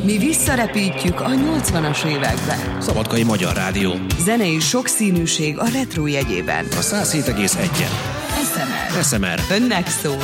Mi visszarepítjük a 80-as évekbe. Szabadkai Magyar Rádió. Zenei sokszínűség a retro jegyében. A 107,1-en. SMR. SMR. Önnek szól.